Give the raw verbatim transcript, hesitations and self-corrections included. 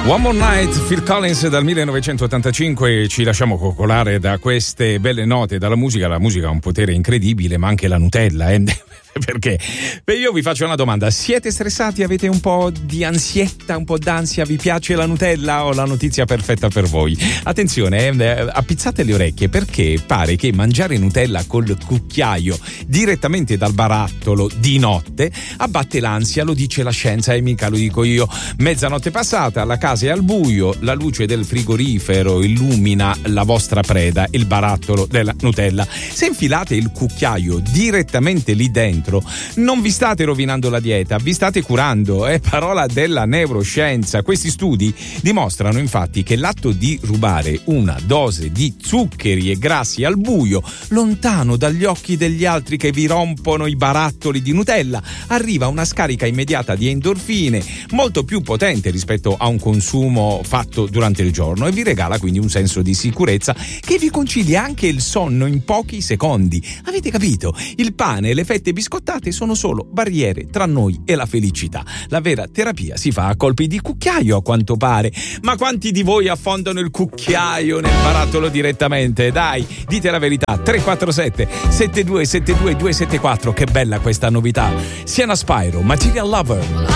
One More Night, Phil Collins dal millenovecentottantacinque. Ci lasciamo coccolare da queste belle note, dalla musica. La musica ha un potere incredibile, ma anche la Nutella, eh? Perché? Beh, io vi faccio una domanda: siete stressati? Avete un po' di ansietta, un po' d'ansia? Vi piace la Nutella? Ho la notizia perfetta per voi. Attenzione, eh, appizzate le orecchie, perché pare che mangiare Nutella col cucchiaio direttamente dal barattolo di notte abbatte l'ansia. Lo dice la scienza e mica lo dico io. Mezzanotte passata, la casa è al buio, la luce del frigorifero illumina la vostra preda, il barattolo della Nutella. Se infilate il cucchiaio direttamente lì dentro, non vi state rovinando la dieta, vi state curando. È parola della neuroscienza. Questi studi dimostrano infatti che l'atto di rubare una dose di zuccheri e grassi al buio, lontano dagli occhi degli altri che vi rompono i barattoli di Nutella, arriva una scarica immediata di endorfine molto più potente rispetto a un consumo fatto durante il giorno, e vi regala quindi un senso di sicurezza che vi concilia anche il sonno in pochi secondi. Avete capito? Il pane e le fette biscottate sono solo barriere tra noi e la felicità. La vera terapia si fa a colpi di cucchiaio, a quanto pare. Ma quanti di voi affondano il cucchiaio nel barattolo direttamente? Dai, dite la verità. Tre quattro sette sette due sette due due sette quattro. Che bella questa novità. Sienna Spyro, Material Lover.